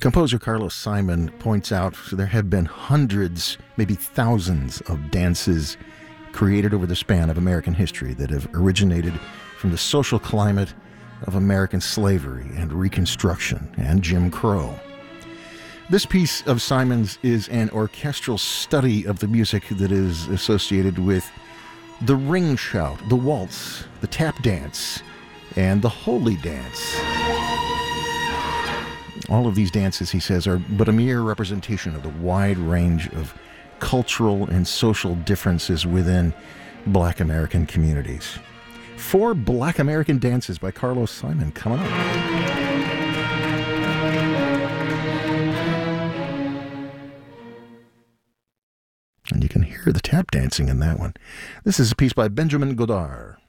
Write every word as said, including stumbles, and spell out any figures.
Composer Carlos Simon points out there have been hundreds, maybe thousands of dances created over the span of American history that have originated from the social climate of American slavery and Reconstruction and Jim Crow. This piece of Simon's is an orchestral study of the music that is associated with the ring shout, the waltz, the tap dance, and the holy dance. All of these dances, he says, are but a mere representation of the wide range of cultural and social differences within Black American communities. Four Black American dances by Carlos Simon coming up. And you can hear the tap dancing in that one. This is a piece by Benjamin Godard.